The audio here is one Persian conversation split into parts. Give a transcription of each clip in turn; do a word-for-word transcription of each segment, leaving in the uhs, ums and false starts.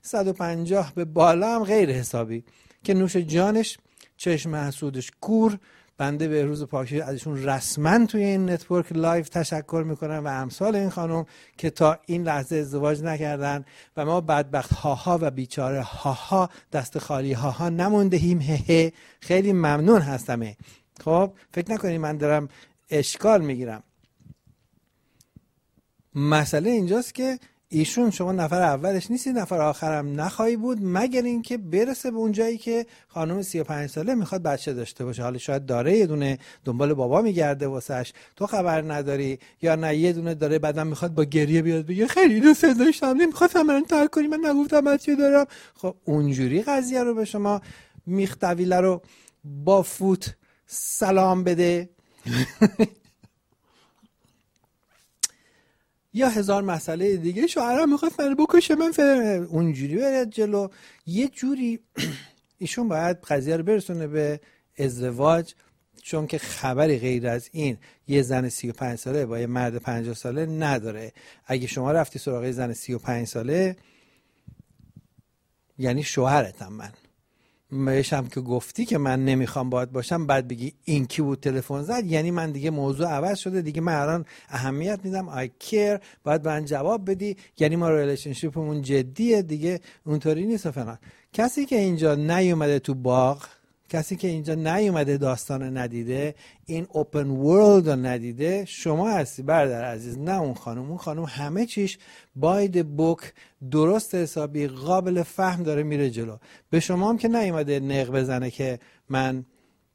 صد و پنجاه به بالا هم غیر حسابی که نوش جانش، چشم حسودش کور. بنده بهروز پاکی ازشون رسما توی این نتورک لایو تشکر میکنم و امثال این خانم که تا این لحظه ازدواج نکردن و ما بدبخت هاها و بیچاره هاها دست خالی هاها نموندهیم. هه هه. خیلی ممنون هستم. خب فکر نکنید من دارم اشکال میگیرم. مسئله اینجاست که ایشون شما نفر اولش نیستی، نفر آخرم نخواهی بود، مگر اینکه برسه به اون جایی که خانم سی و پنج ساله میخواد بچه داشته باشه. حالا شاید داره، یه دونه دنبال بابا میگرده واسش، تو خبر نداری، یا نه یه دونه داره بعدم میخواد با گریه بیاد بگه خیلی دوست داشتم نمیخواستم من ترک کنی، من نگفتم بچه دارم. خب اونجوری قضیه رو به شما میختویله رو با فوت سلام بده. یا هزار مسئله دیگه، شوهرم میخواست من بکشه، من فهم اونجوری برید جلو. یه جوری ایشون باید قضیه رو برسونه به ازدواج، چون که خبری غیر از این یه زن سی و پنج ساله با یه مرد پنجاه ساله نداره. اگه شما رفتی سراغ زن سی و پنج ساله یعنی شوهرتم من بهشم که گفتی که من نمیخوام باهات باشم، بعد بگی این کی بود تلفن زد، یعنی من دیگه موضوع عوض شده، دیگه من الان اهمیت میدم، I care، باید من جواب بدی، یعنی ما ریلیشنشیپمون جدیه دیگه، اونطوری نیست و فلان. کسی که اینجا نیومده تو باغ، کسی که اینجا نیومده داستان ندیده، این اوپن ورلد رو ندیده، شما هستی برادر عزیز، نه اون خانم. اون خانم همه چیش باید بوک درست حسابی قابل فهم داره میره جلو. به شما هم که نیومده نق بزنه که من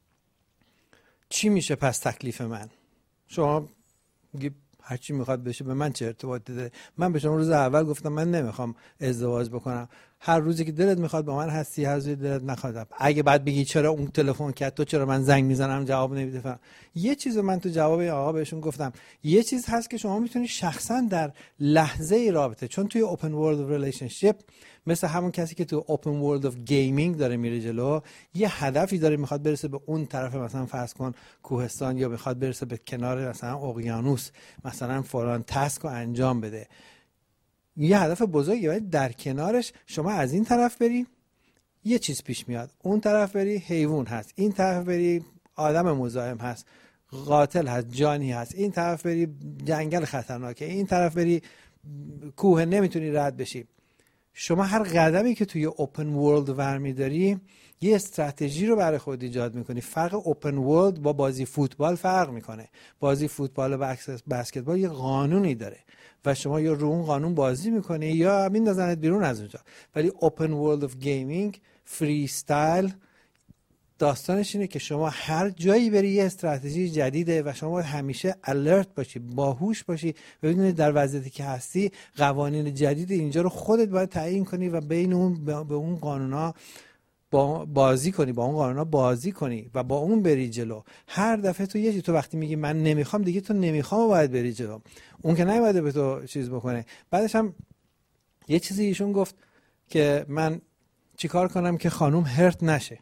چی میشه پس تکلیف من. شما هر چی میخواد بشه به من چه ارتباطی داره؟ من به شما روز اول گفتم من نمیخوام ازدواج بکنم، هر روزی که دلت میخواد با من هستی، هر روزی دلت نخواد. اگه بعد بگی چرا اون تلفن کرد، تو چرا من زنگ میزنم جواب نمیده، یه چیز من تو جواب آقا بهشون گفتم، یه چیز هست که شما میتونی شخصا در لحظه رابطه، چون توی اوپن ورلد اف ریلیشنشیپ مثل همون کسی که تو اوپن ورلد اف گیمینگ داره میره جلو، یه هدفی داره، میخواد برسه به اون طرف، مثلا فرض کن کوهستان، یا میخواد برسه به کنار مثلا اقیانوس، مثلا فلان تاسک رو انجام بده، یه هدف بزرگی، ولی در کنارش شما از این طرف بری یه چیز پیش میاد، اون طرف بری حیوان هست، این طرف بری آدم مزاحم هست، قاتل هست، جانی هست، این طرف بری جنگل خطرناکه، این طرف بری کوه نمیتونی رد بشی. شما هر قدمی که توی اوپن ورلد ورمیداری یه استراتژی رو برای خود ایجاد میکنی. فرق اوپن ورلد با بازی فوتبال فرق میکنه. بازی فوتبال و بسکتبال یه قانونی داره و شما یا رو اون قانون بازی میکنی یا میندازنت بیرون از اونجا. ولی اوپن ورلد اف گیمینگ فری استایل داستانش اینه که شما هر جایی بری یه استراتژی جدیده و شما باید همیشه الرت باشی، باهوش باشی و بدونی در وضعیتی که هستی قوانین جدید اینجا رو خودت باید تعیین کنی و بین اون به اون قانونا با بازی کنی، با اون قانونا بازی کنی و با اون بری جلو. هر دفعه تو یه چیز، تو وقتی میگی من نمیخوام، دیگه تو نمیخوام باید بری جلو، اون که نباید به تو چیز بکنه. بعدش هم یه چیزی ایشون گفت که من چیکار کنم که خانوم هرت نشه.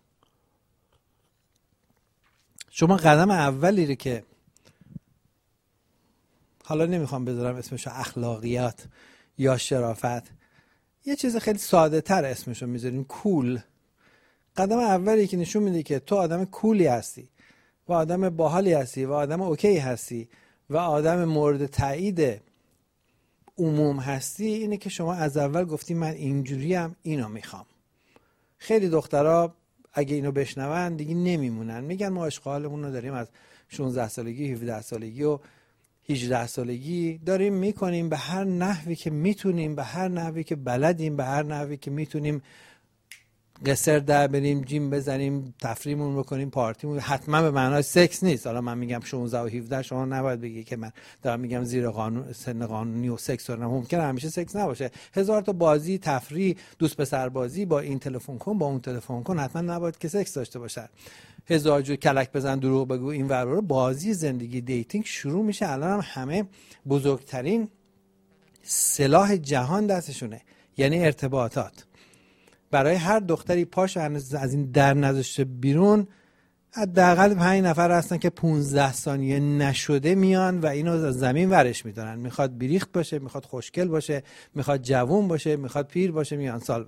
شما قدم اولی رو که حالا نمیخوام بذارم اسمشو اخلاقیات یا شرافت، یه چیز خیلی ساده تر اسمشو میذارین کول. قدم اولی که نشون میده که تو آدم کولی هستی و آدم باحالی هستی و آدم اوکی هستی و آدم مورد تایید عموم هستی، اینه که شما از اول گفتی من اینجوریم، اینو میخوام. خیلی دخترها اگه اینو بشنون دیگه نمیمونن، میگن ما اشغالمون رو داریم از شانزده سالگی، هفده سالگی و هجده سالگی داریم میکنیم، به هر نحوی که میتونیم، به هر نحوی که بلدیم، به هر نحوی که میتونیم قصر در بریم، جیم بزنیم، تفریحمون بکنیم، پارتیمون. حتما به معنای سکس نیست. حالا من میگم شانزده و هفده، شما نباید بگی که من دارم میگم زیر قانون سن قانونی و سکس دارم. ممکنه همیشه سکس نباشه، هزار تا بازی، تفریح، دوست پسر بازی، با این تلفن کن، با اون تلفن کن، حتما نباید که سکس داشته باشه. هزار جو کلک بزن، دروغ بگو، این ور رو بازی زندگی، دیتینگ شروع میشه. الان هم همه بزرگترین سلاح جهان دستشونه، یعنی ارتباطات. برای هر دختری پاش از این در نذاشته بیرون، حداقل پنج نفر هستن که پونزده ثانیه نشده میان و اینو از زمین ورش میدارن. میخواد بیریخت باشه، میخواد خوشگل باشه، میخواد جوون باشه، میخواد پیر باشه، میان سال